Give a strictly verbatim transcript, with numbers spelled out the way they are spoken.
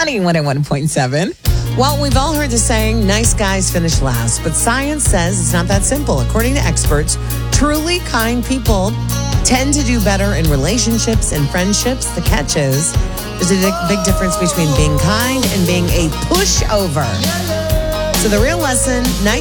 Sunny one oh one point seven. Well, we've all heard the saying, nice guys finish last, but science says it's not that simple. According to experts, truly kind people tend to do better in relationships and friendships. The catch is, there's a big, big difference between being kind and being a pushover. So the real lesson, nice